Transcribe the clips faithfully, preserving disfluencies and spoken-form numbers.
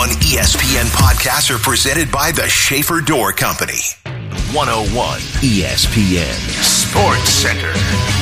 one E S P N podcasts are presented by the Schaefer Door Company. one oh one E S P N Sports Center.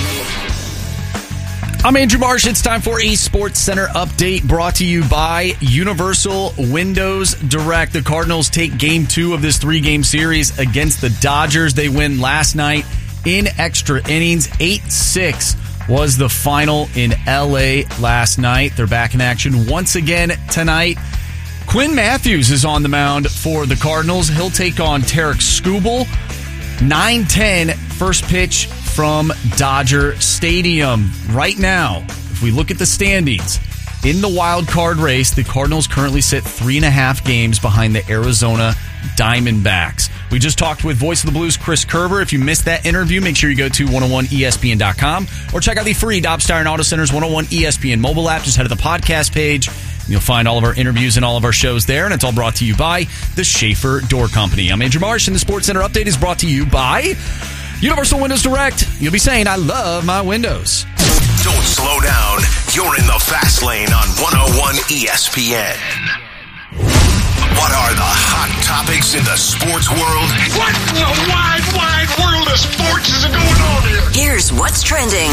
I'm Andrew Marsh. It's time for a Sports Center update brought to you by Universal Windows Direct. The Cardinals take game two of this three-game series against the Dodgers. They win last night in extra innings. eight six was the final in L A last night. They're back in action once again tonight. Quinn Matthews is on the mound for the Cardinals. He'll take on Tarek Skubal. nine ten, first pitch from Dodger Stadium. Right now, if we look at the standings, in the wild card race, the Cardinals currently sit three and a half games behind the Arizona Diamondbacks. We just talked with Voice of the Blues, Chris Kerber. If you missed that interview, make sure you go to one oh one E S P N dot com or check out the free Dobbs Tire and Auto Center's one oh one E S P N mobile app. Just head to the podcast page. You'll find all of our interviews and all of our shows there, and it's all brought to you by the Schaefer Door Company. I'm Andrew Marsh, and the Sports Center update is brought to you by Universal Windows Direct. You'll be saying, I love my windows. Don't slow down. You're in the fast lane on one oh one E S P N. What are the hot topics in the sports world? What in the wide, wide world of sports is going on here? Here's what's trending.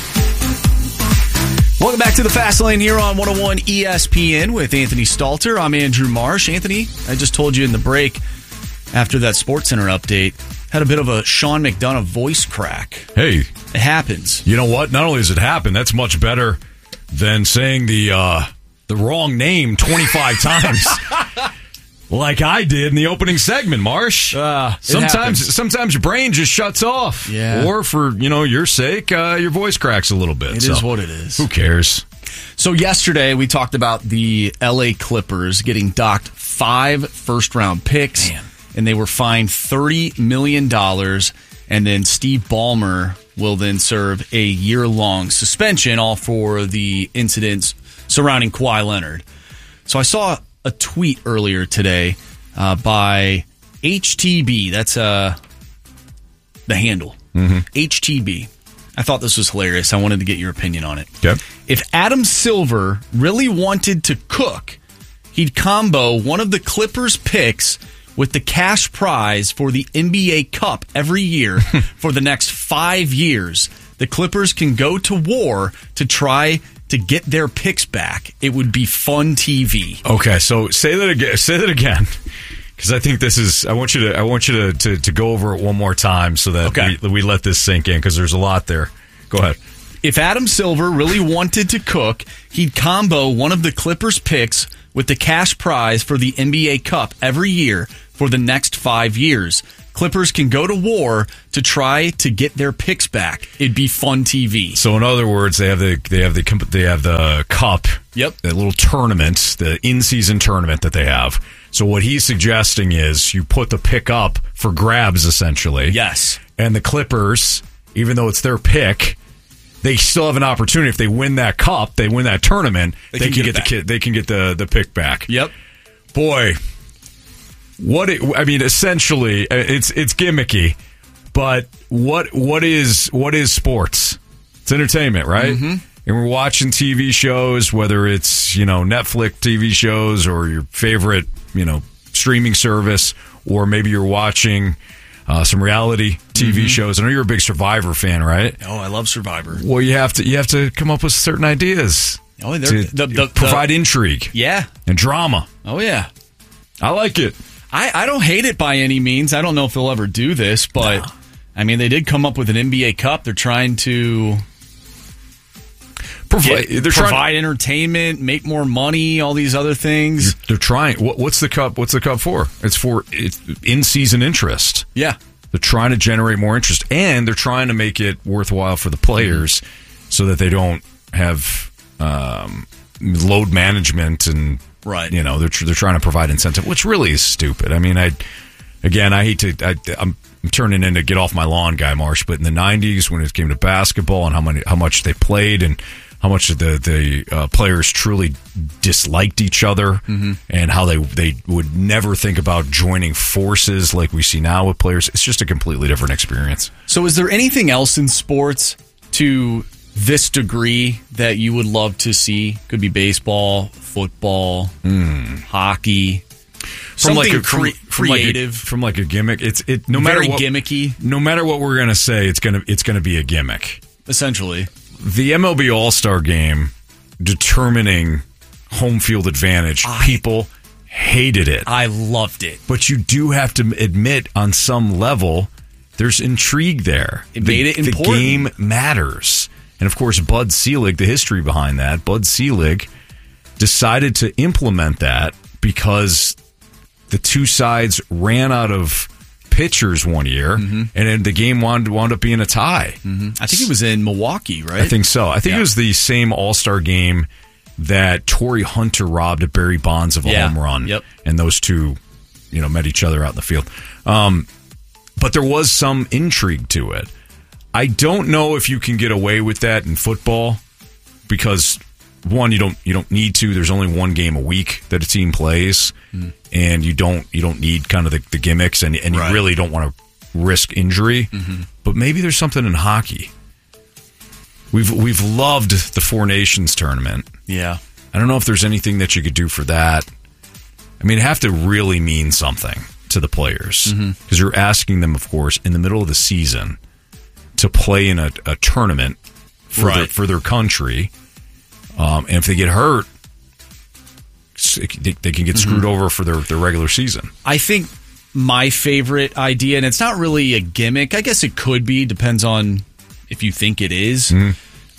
Welcome back to the Fast Lane here on one oh one E S P N with Anthony Stalter. I'm Andrew Marsh. Anthony, I just told you in the break after that Sports Center update, had a bit of a Sean McDonough voice crack. Hey. It happens. You know what? Not only does it happen, that's much better than saying the uh, the wrong name twenty-five times. Like I did in the opening segment, Marsh. Uh, sometimes happens. sometimes your brain just shuts off. Yeah. Or for, you know, your sake, uh, your voice cracks a little bit. It so, is what it is. Who cares? So yesterday we talked about the L A Clippers getting docked five first-round picks. Man. And they were fined thirty million dollars. And then Steve Ballmer will then serve a year-long suspension, all for the incidents surrounding Kawhi Leonard. So I saw a tweet earlier today uh, by H T B. That's uh, the handle. Mm-hmm. H T B. I thought this was hilarious. I wanted to get your opinion on it. Okay. If Adam Silver really wanted to cook, he'd combo one of the Clippers picks with the cash prize for the N B A Cup every year for the next five years. The Clippers can go to war to try to get their picks back. It would be fun T V. Okay, so say that again. Say that again, because I think this is. I want you to. I want you to to, to go over it one more time so that okay. we, we let this sink in, because there's a lot there. Go ahead. If Adam Silver really wanted to cook, he'd combo one of the Clippers picks with the cash prize for the N B A Cup every year for the next five years. Clippers can go to war to try to get their picks back. It'd be fun T V. So in other words, they have the they have the they have the cup. Yep. That little tournament, the in-season tournament that they have. So what he's suggesting is you put the pick up for grabs, essentially. Yes. And the Clippers, even though it's their pick, they still have an opportunity. If they win that cup, they win that tournament, they, they can, can get, get the kid. They can get the the pick back. Yep. Boy. What it, I mean, essentially, it's it's gimmicky, but what what is what is sports? It's entertainment, right? Mm-hmm. And we're watching T V shows, whether it's, you know, Netflix T V shows or your favorite, you know, streaming service, or maybe you're watching uh, some reality T V mm-hmm. shows. I know you're a big Survivor fan, right? Oh, I love Survivor. Well, you have to you have to come up with certain ideas oh, to the, the, provide the, intrigue, yeah, and drama. Oh yeah, I like it. I, I don't hate it by any means. I don't know if they'll ever do this, but, no. I mean, they did come up with an N B A Cup. They're trying to provide, get, they're provide trying, entertainment, make more money, all these other things. They're trying. What, what's the cup? What's the cup for? It's for it's in-season interest. Yeah. They're trying to generate more interest, and they're trying to make it worthwhile for the players mm-hmm. so that they don't have um, load management and... Right. You know, they're they're trying to provide incentive, which really is stupid. I mean, I again, I hate to, I, I'm, I'm turning into get off my lawn guy, Marsh, but in the nineties when it came to basketball and how many, how much they played and how much the the uh, players truly disliked each other mm-hmm. and how they they would never think about joining forces like we see now with players. It's just a completely different experience. So is there anything else in sports to this degree that you would love to see? Could be baseball, football, mm. hockey. From like a cre- from creative, like a, from like a gimmick. It's it no matter very what, gimmicky. No matter what we're gonna say, it's gonna it's gonna be a gimmick. Essentially, the M L B All-Star Game determining home field advantage. I, people hated it. I loved it, but you do have to admit, on some level, there's intrigue there. It made the, it important. The game matters, and of course, Bud Selig. The history behind that, Bud Selig decided to implement that because the two sides ran out of pitchers one year, mm-hmm. and then the game wound, wound up being a tie. Mm-hmm. I think it was in Milwaukee, right? I think so. I think yeah. it was the same All-Star game that Torrey Hunter robbed Barry Bonds of a yeah. home run, yep. and those two, you know, met each other out in the field. Um, but there was some intrigue to it. I don't know if you can get away with that in football because, one, you don't you don't need to. There's only one game a week that a team plays, mm. and you don't you don't need kind of the, the gimmicks, and and right. you really don't want to risk injury. Mm-hmm. But maybe there's something in hockey. We've we've loved the Four Nations tournament. Yeah, I don't know if there's anything that you could do for that. I mean, it'd have to really mean something to the players because mm-hmm. you're asking them, of course, in the middle of the season to play in a, a tournament for right. their, for their country. Um, and if they get hurt, they, they can get screwed mm-hmm. over for their, their regular season. I think my favorite idea, and it's not really a gimmick, I guess it could be, depends on if you think it is, mm-hmm.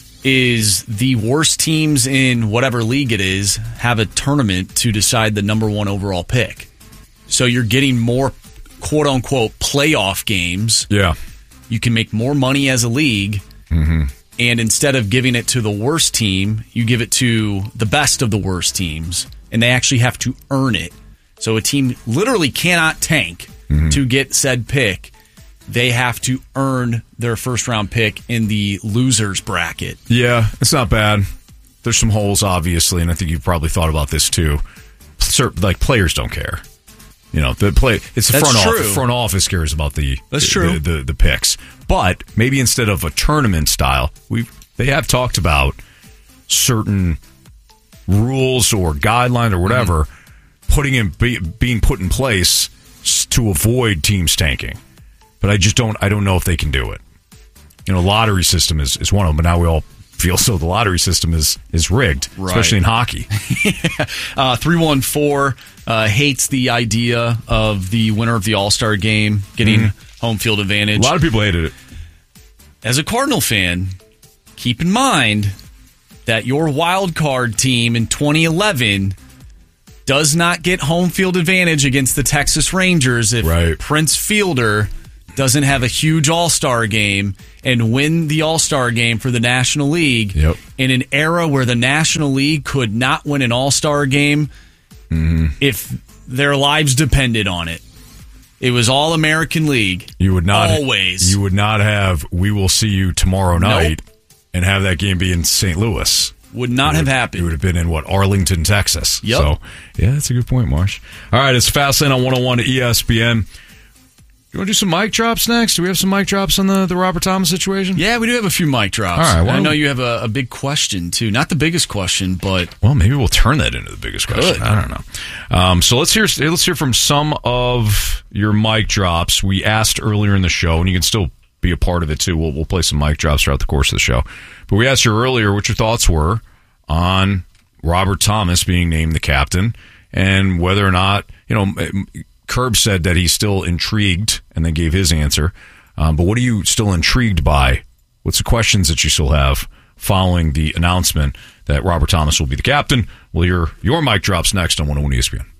is the worst teams in whatever league it is have a tournament to decide the number one overall pick. So you're getting more quote-unquote playoff games. Yeah. You can make more money as a league. Mm-hmm. And instead of giving it to the worst team, you give it to the best of the worst teams. And they actually have to earn it. So a team literally cannot tank mm-hmm. to get said pick. They have to earn their first-round pick in the losers bracket. Yeah, it's not bad. There's some holes, obviously, and I think you've probably thought about this, too. Like, players don't care. You know, the play. It's the That's front true. office. Front office cares about the That's the, true. The, the, the picks. But maybe instead of a tournament style, we they have talked about certain rules or guidelines or whatever mm-hmm. putting in be, being put in place to avoid teams tanking. But I just don't. I don't know if they can do it. You know, lottery system is, is one of them. But now we all feel so the lottery system is is rigged, right. especially in hockey. uh, three one four uh, hates the idea of the winner of the All-Star game getting mm. home field advantage. A lot of people hated it. As a Cardinal fan, keep in mind that your wild card team in twenty eleven does not get home field advantage against the Texas Rangers if right. Prince Fielder doesn't have a huge All-Star game and win the All-Star game for the National League yep. in an era where the National League could not win an All-Star game mm-hmm. if their lives depended on it. It was All-American League. You would not always. You would not have "We will see you tomorrow night" nope. and have that game be in Saint Louis. Would not it have would, happened. It would have been in, what, Arlington, Texas. Yep. So, yeah, that's a good point, Marsh. All right, it's Fastlane on one oh one E S P N. You want to do some mic drops next? Do we have some mic drops on the, the Robert Thomas situation? Yeah, we do have a few mic drops. All right. Well, I know you have a, a big question, too. Not the biggest question, but... Well, maybe we'll turn that into the biggest question. Good. I don't know. Um, so let's hear let's hear from some of your mic drops. We asked earlier in the show, and you can still be a part of it, too. We'll, we'll play some mic drops throughout the course of the show. But we asked you earlier what your thoughts were on Robert Thomas being named the captain and whether or not, you know... Curb said that he's still intrigued and then gave his answer. Um, but what are you still intrigued by? What's the questions that you still have following the announcement that Robert Thomas will be the captain? We'll hear your mic drops next on one oh one E S P N.